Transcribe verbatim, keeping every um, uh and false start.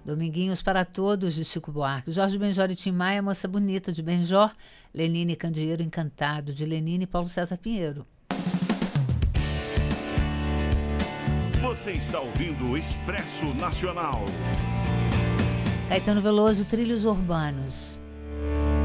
Dominguinhos para Todos, de Chico Buarque. Jorge Benjor e Tim Maia, Moça Bonita, de Benjor. Lenine e Candeeiro Encantado, de Lenine e Paulo César Pinheiro. Você está ouvindo o Expresso Nacional. Caetano Veloso, Trilhos Urbanos.